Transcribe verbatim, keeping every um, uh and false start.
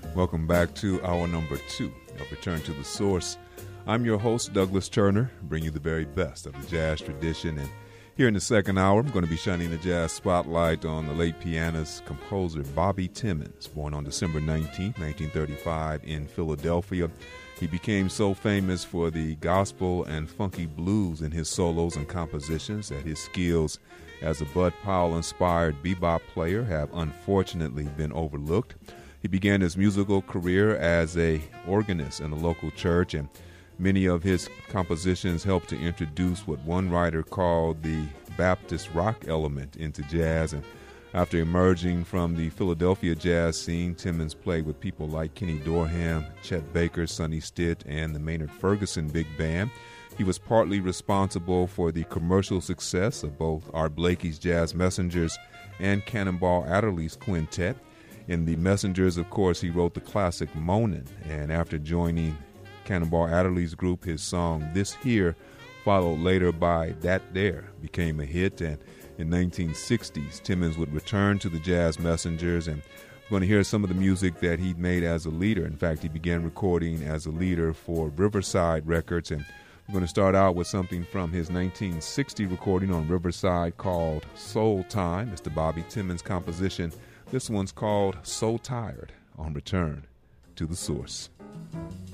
Welcome back to hour number two of Return to the Source. I'm your host, Douglas Turner, bringing you the very best of the jazz tradition. And here in the second hour, I'm going to be shining the jazz spotlight on the late pianist, composer Bobby Timmons, born on December nineteenth, nineteen thirty-five in Philadelphia. He became so famous for the gospel and funky blues in his solos and compositions that his skills as a Bud Powell-inspired bebop player have unfortunately been overlooked. He began his musical career as a organist in a local church, and many of his compositions helped to introduce what one writer called the Baptist rock element into jazz. And after emerging from the Philadelphia jazz scene, Timmons played with people like Kenny Dorham, Chet Baker, Sonny Stitt, and the Maynard Ferguson Big Band. He was partly responsible for the commercial success of both Art Blakey's Jazz Messengers and Cannonball Adderley's quintet. In the Messengers, of course, he wrote the classic Moanin', and after joining Cannonball Adderley's group, his song This Here, followed later by That There, became a hit. And in nineteen sixties, Timmons would return to the Jazz Messengers, and we're going to hear some of the music that he'd made as a leader. In fact, he began recording as a leader for Riverside Records, and we're going to start out with something from his nineteen sixty recording on Riverside called Soul Time. It's the Bobby Timmons composition. This one's called So Tired, on Return to the Source.